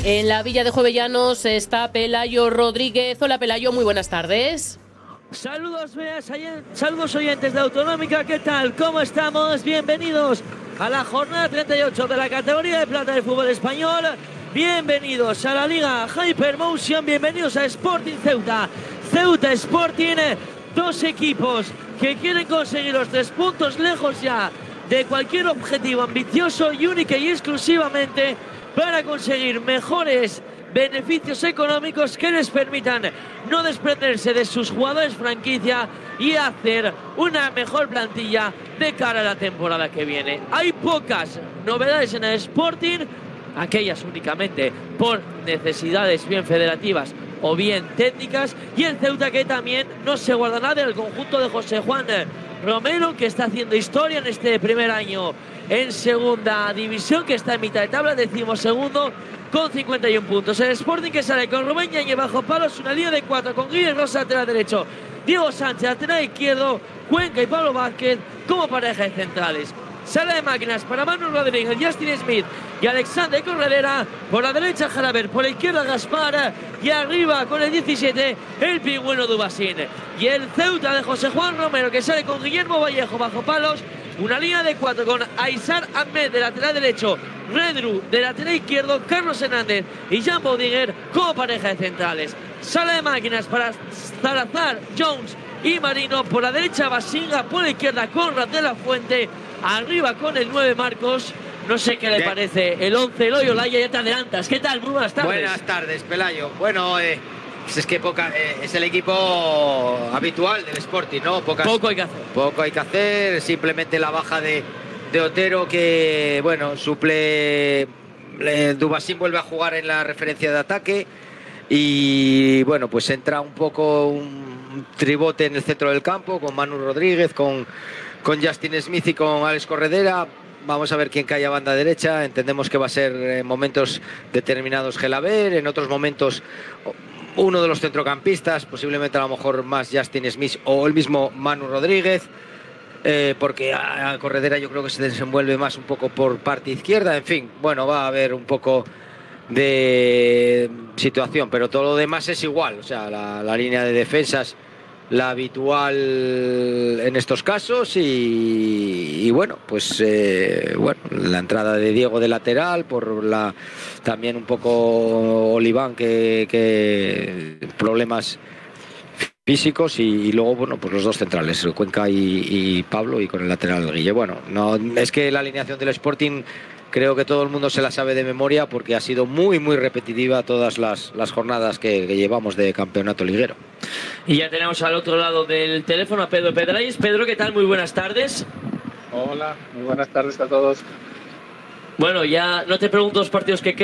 En la Villa de Jovellanos está Pelayo Rodríguez. Hola Pelayo, muy buenas tardes. Saludos oyentes de Autonómica, ¿qué tal? ¿Cómo estamos? Bienvenidos a la jornada 38 de la categoría de plata del fútbol español. Bienvenidos a la Liga Hypermotion, bienvenidos a Sporting Ceuta. Ceuta Sporting, dos equipos que quieren conseguir los 3 puntos lejos ya de cualquier objetivo ambicioso y única y exclusivamente para conseguir mejores beneficios económicos que les permitan no desprenderse de sus jugadores franquicia y hacer una mejor plantilla de cara a la temporada que viene. Hay pocas novedades en el Sporting, aquellas únicamente por necesidades bien federativas o bien técnicas, y el Ceuta que también no se guarda nada del conjunto de José Juan Romero, que está haciendo historia en este primer año en segunda división, que está en mitad de tabla, 12º con 51 puntos. El Sporting que sale con Rubén Yañez bajo palos, una línea de 4 con Guillermo Rosa lateral derecho, Diego Sánchez lateral izquierdo, Cuenca y Pablo Vázquez como pareja de centrales. Sala de máquinas para Manu Rodríguez, Justin Smith y Alexander Corredera. Por la derecha Jaraber, por la izquierda Gaspar y arriba con el 17 el pingüino Dubasín. Y el Ceuta de José Juan Romero que sale con Guillermo Vallejo bajo palos, una línea de 4 con Aysar Ahmed de lateral derecho, Redru de lateral izquierdo, Carlos Hernández y Jan Baudinger como pareja de centrales. Sala de máquinas para Salazar, Jones y Marino. Por la derecha Basinga, por la izquierda Conrad de la Fuente, arriba con el 9 Marcos. No sé qué le parece el 11 Eloy Olaya, ya te adelantas. ¿Qué tal? Muy buenas tardes. Buenas tardes, Pelayo. Bueno, es que es el equipo habitual del Sporting, ¿no? Poco hay que hacer. Poco hay que hacer, simplemente la baja de Otero que, bueno, suple. Dubasín vuelve a jugar en la referencia de ataque y, bueno, pues entra un poco un tribote en el centro del campo con Manu Rodríguez, con Justin Smith y con Alex Corredera. Vamos a ver quién cae a banda derecha. Entendemos que va a ser en momentos determinados Gelaber, en otros momentos uno de los centrocampistas, posiblemente a lo mejor más Justin Smith o el mismo Manu Rodríguez, porque a Corredera yo creo que se desenvuelve más un poco por parte izquierda. En fin, bueno, va a haber un poco de situación, pero todo lo demás es igual. O sea, la línea de defensas, la habitual en estos casos, y bueno, pues la entrada de Diego de lateral, por también un poco Oliván que problemas físicos, y luego, bueno, pues los dos centrales, Cuenca y Pablo, y con el lateral Guille. Bueno, no es que la alineación del Sporting creo que todo el mundo se la sabe de memoria porque ha sido muy, muy repetitiva todas las jornadas que llevamos de campeonato liguero. Y ya tenemos al otro lado del teléfono a Pedro Pedralles. Pedro, ¿qué tal? Muy buenas tardes. Hola, muy buenas tardes a todos. Bueno, ya no te pregunto los partidos que